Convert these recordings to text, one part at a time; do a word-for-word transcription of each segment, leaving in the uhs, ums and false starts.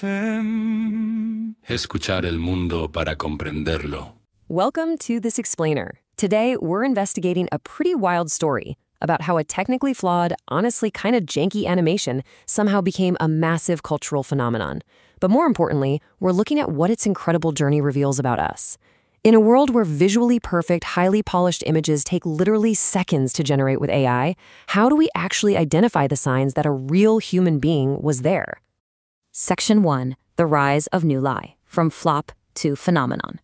M. Escuchar el mundo para comprenderlo. Welcome to This Explainer. Today, we're investigating a pretty wild story about how a technically flawed, honestly kind of janky animation somehow became a massive cultural phenomenon. But more importantly, we're looking at what its incredible journey reveals about us. In a world where visually perfect, highly polished images take literally seconds to generate with A I, how do we actually identify the signs that a real human being was there? Section one, The Rise of New Lie, From Flop to Phenomenon.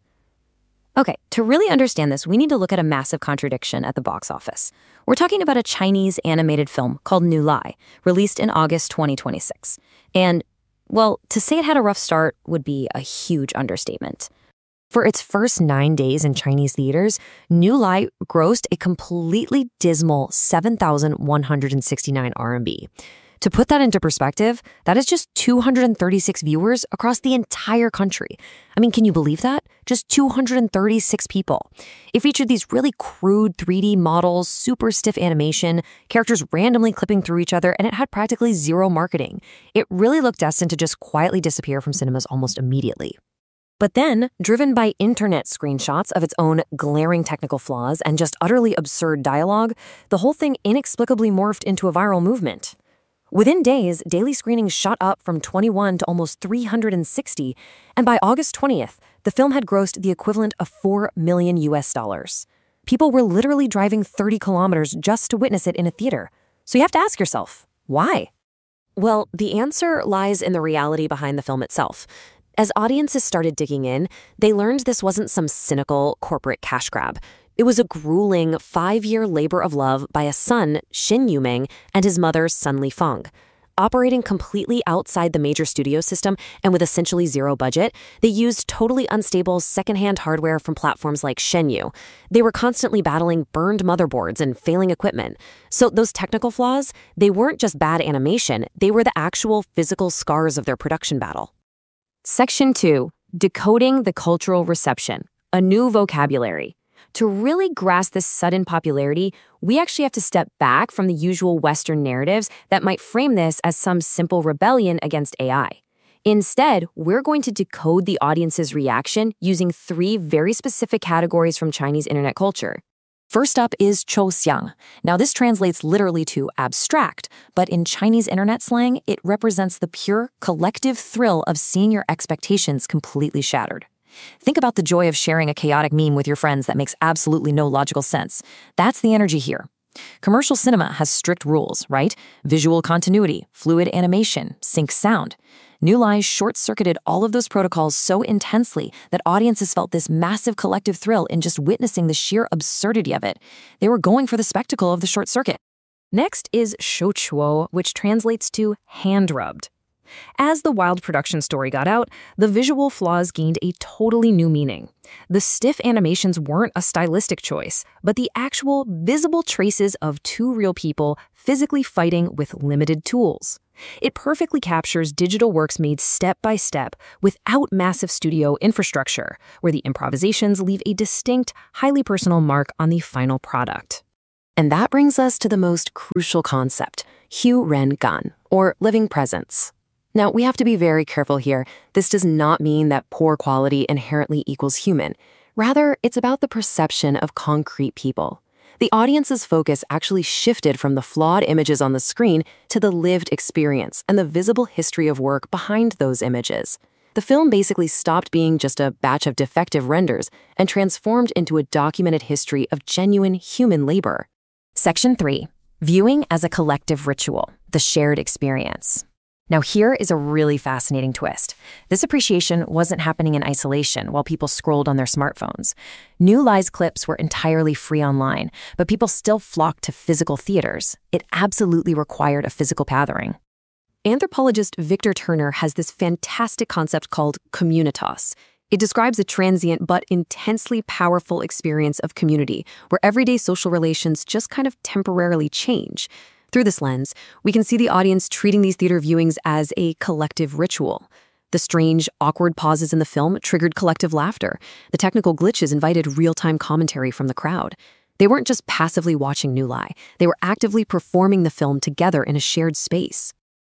Okay, to really understand this, we need to look at a massive contradiction at the box office. We're talking about a Chinese animated film called New Lie, released in August twenty twenty-six. And, well, to say it had a rough start would be a huge understatement. For its first nine days in Chinese theaters, New Lie grossed a completely dismal seven thousand one hundred sixty-nine R M B. To put that into perspective, that is just two hundred thirty-six viewers across the entire country. I mean, can you believe that? Just two hundred thirty-six people. It featured these really crude three D models, super stiff animation, characters randomly clipping through each other, and it had practically zero marketing. It really looked destined to just quietly disappear from cinemas almost immediately. But then, driven by internet screenshots of its own glaring technical flaws and just utterly absurd dialogue, the whole thing inexplicably morphed into a viral movement. Within days, daily screenings shot up from twenty-one to almost three hundred sixty, and by August twentieth, the film had grossed the equivalent of four million U S dollars. People were literally driving thirty kilometers just to witness it in a theater. So you have to ask yourself, why? Well, the answer lies in the reality behind the film itself. As audiences started digging in, they learned this wasn't some cynical corporate cash grab. It was a grueling five-year labor of love by a son, Shin Yuming, and his mother, Sun Lifeng. Operating completely outside the major studio system and with essentially zero budget, they used totally unstable secondhand hardware from platforms like Shenmue. They were constantly battling burned motherboards and failing equipment. So those technical flaws, they weren't just bad animation, they were the actual physical scars of their production battle. Section two, Decoding the Cultural Reception, a New Vocabulary. To really grasp this sudden popularity, we actually have to step back from the usual Western narratives that might frame this as some simple rebellion against A I. Instead, we're going to decode the audience's reaction using three very specific categories from Chinese internet culture. First up is chouxiang. Now, this translates literally to abstract, but in Chinese internet slang, it represents the pure, collective thrill of seeing your expectations completely shattered. Think about the joy of sharing a chaotic meme with your friends that makes absolutely no logical sense. That's the energy here. Commercial cinema has strict rules, right? Visual continuity, fluid animation, sync sound. New Lie short-circuited all of those protocols so intensely that audiences felt this massive collective thrill in just witnessing the sheer absurdity of it. They were going for the spectacle of the short circuit. Next is shouchuo, which translates to hand-rubbed. As the wild production story got out, the visual flaws gained a totally new meaning. The stiff animations weren't a stylistic choice, but the actual visible traces of two real people physically fighting with limited tools. It perfectly captures digital works made step by step without massive studio infrastructure, where the improvisations leave a distinct, highly personal mark on the final product. And that brings us to the most crucial concept, Hu Ren Gan, or living presence. Now, we have to be very careful here. This does not mean that poor quality inherently equals human. Rather, it's about the perception of concrete people. The audience's focus actually shifted from the flawed images on the screen to the lived experience and the visible history of work behind those images. The film basically stopped being just a batch of defective renders and transformed into a documented history of genuine human labor. Section three, Viewing as a Collective Ritual, the Shared Experience. Now here is a really fascinating twist. This appreciation wasn't happening in isolation while people scrolled on their smartphones. New Lie's clips were entirely free online, but people still flocked to physical theaters. It absolutely required a physical gathering. Anthropologist Victor Turner has this fantastic concept called communitas. It describes a transient but intensely powerful experience of community, where everyday social relations just kind of temporarily change. Through this lens, we can see the audience treating these theater viewings as a collective ritual. The strange, awkward pauses in the film triggered collective laughter. The technical glitches invited real-time commentary from the crowd. They weren't just passively watching New Lie. They were actively performing the film together in a shared space.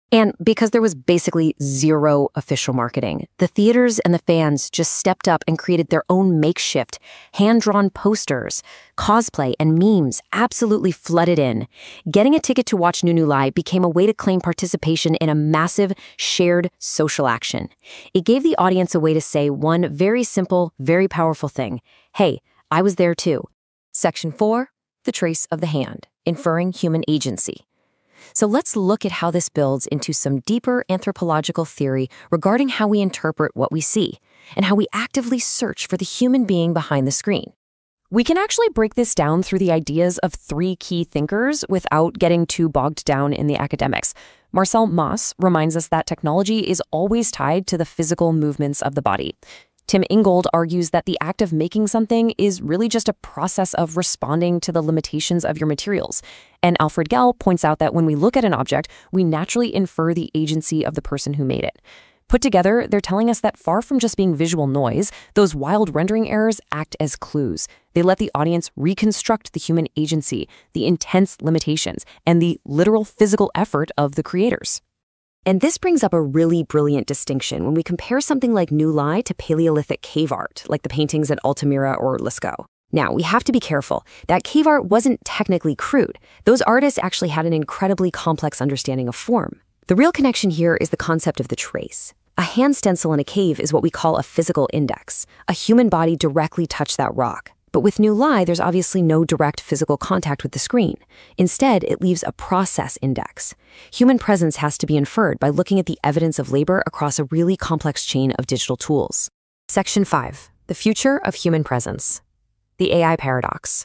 And because there was basically zero official marketing, the theaters and the fans just stepped up and created their own makeshift, hand-drawn posters. Cosplay and memes absolutely flooded in. Getting a ticket to watch Nunu Lai became a way to claim participation in a massive, shared social action. It gave the audience a way to say one very simple, very powerful thing. Hey, I was there too. Section four, the trace of the hand, inferring human agency. So let's look at how this builds into some deeper anthropological theory regarding how we interpret what we see and how we actively search for the human being behind the screen. We can actually break this down through the ideas of three key thinkers without getting too bogged down in the academics. Marcel Mauss reminds us that technology is always tied to the physical movements of the body. Tim Ingold argues that the act of making something is really just a process of responding to the limitations of your materials. And Alfred Gell points out that when we look at an object, we naturally infer the agency of the person who made it. Put together, they're telling us that far from just being visual noise, those wild rendering errors act as clues. They let the audience reconstruct the human agency, the intense limitations, and the literal physical effort of the creators. And this brings up a really brilliant distinction when we compare something like Nu Lai to Paleolithic cave art, like the paintings at Altamira or Lascaux. Now, we have to be careful. That cave art wasn't technically crude. Those artists actually had an incredibly complex understanding of form. The real connection here is the concept of the trace. A hand stencil in a cave is what we call a physical index. A human body directly touched that rock. But with Nu Lai, there's obviously no direct physical contact with the screen. Instead, it leaves a process index. Human presence has to be inferred by looking at the evidence of labor across a really complex chain of digital tools. Section five, the future of human presence. The A I paradox.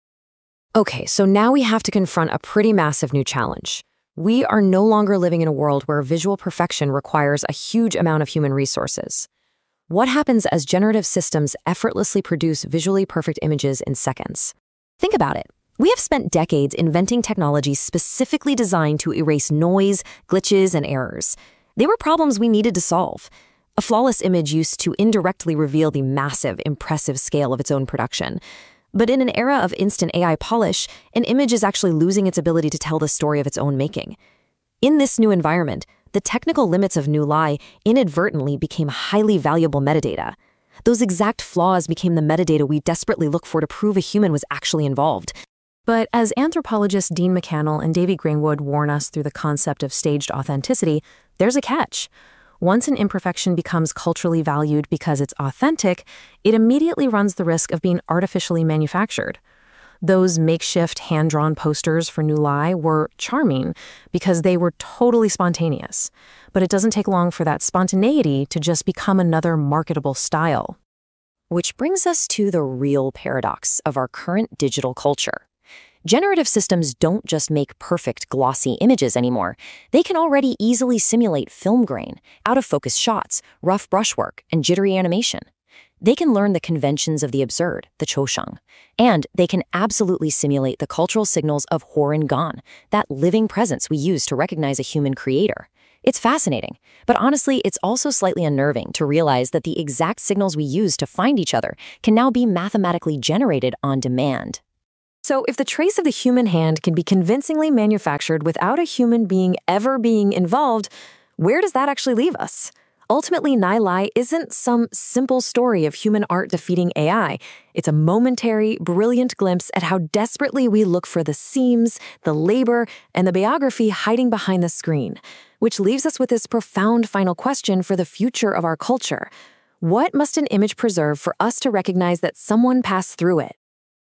Okay, so now we have to confront a pretty massive new challenge. We are no longer living in a world where visual perfection requires a huge amount of human resources. What happens as generative systems effortlessly produce visually perfect images in seconds? Think about it. We have spent decades inventing technologies specifically designed to erase noise, glitches, and errors. They were problems we needed to solve. A flawless image used to indirectly reveal the massive, impressive scale of its own production. But in an era of instant A I polish, an image is actually losing its ability to tell the story of its own making. In this new environment, the technical limits of Nu Lai inadvertently became highly valuable metadata. Those exact flaws became the metadata we desperately look for to prove a human was actually involved. But as anthropologists Dean McCannell and Davy Greenwood warn us through the concept of staged authenticity, there's a catch. Once an imperfection becomes culturally valued because it's authentic, it immediately runs the risk of being artificially manufactured. Those makeshift hand-drawn posters for Nu Lai were charming because they were totally spontaneous. But it doesn't take long for that spontaneity to just become another marketable style. Which brings us to the real paradox of our current digital culture. Generative systems don't just make perfect, glossy images anymore. They can already easily simulate film grain, out-of-focus shots, rough brushwork, and jittery animation. They can learn the conventions of the absurd, the Choushang, and they can absolutely simulate the cultural signals of Horan Gan, that living presence we use to recognize a human creator. It's fascinating, but honestly, it's also slightly unnerving to realize that the exact signals we use to find each other can now be mathematically generated on demand. So if the trace of the human hand can be convincingly manufactured without a human being ever being involved, where does that actually leave us? Ultimately, Nu Lai isn't some simple story of human art defeating A I. It's a momentary, brilliant glimpse at how desperately we look for the seams, the labor, and the biography hiding behind the screen, which leaves us with this profound final question for the future of our culture. What must an image preserve for us to recognize that someone passed through it?